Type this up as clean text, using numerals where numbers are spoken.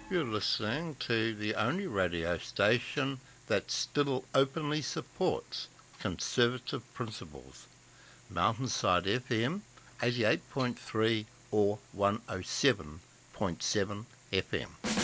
You're listening to the only radio station that still openly supports conservative principles. Mountainside FM 88.3 or 107.7 FM.